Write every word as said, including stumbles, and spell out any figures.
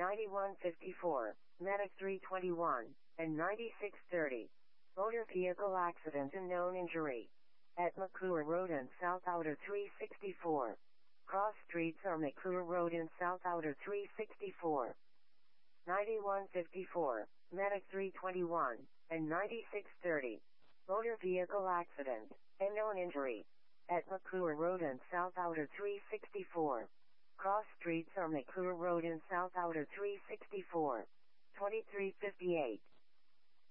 ninety-one fifty-four, Medic three twenty-one, and ninety-six thirty. Motor vehicle accident and known injury. At McClure Road and South Outer three sixty-four. Cross streets are McClure Road and South Outer three sixty-four. ninety-one fifty-four, Medic three twenty-one, and ninety-six thirty. Motor vehicle accident, and known injury. At McClure Road and South Outer three sixty-four. Cross streets are McClure Road and South Outer three sixty-four. twenty-three fifty-eight.